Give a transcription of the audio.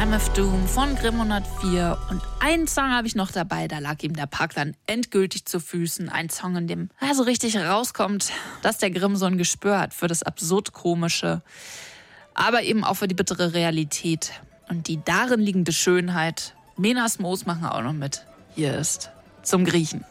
Time of Doom von Grimm 104. Und einen Song habe ich noch dabei, da lag ihm der Park dann endgültig zu Füßen. Ein Song, in dem so richtig rauskommt, dass der Grimm so ein Gespür hat für das Absurd-Komische, aber eben auch für die bittere Realität und die darin liegende Schönheit. Menas Moos machen auch noch mit. Hier ist Zum Griechen.